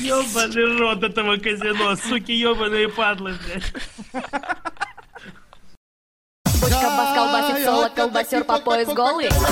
Ёбаный рот этого казино, суки ёбаные падлы, блядь. Бочка бас колбасит соло, колбасер по пояс голый.